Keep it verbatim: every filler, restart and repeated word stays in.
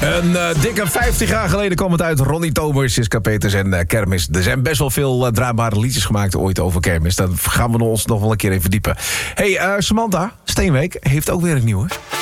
Een uh, dikke vijftig jaar geleden kwam het uit. Ronnie Tober, Siska Peters en uh, Kermis. Er zijn best wel veel uh, draagbare liedjes gemaakt ooit over Kermis. Daar gaan we ons nog wel een keer in verdiepen. Hey, uh, Samantha Steenwijk heeft ook weer een nieuwe.